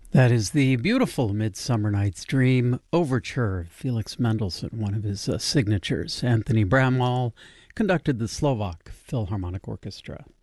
That is the beautiful Midsummer Night's Dream overture, Felix Mendelssohn, one of his signatures. Anthony Bramwell conducted the Slovak Philharmonic Orchestra.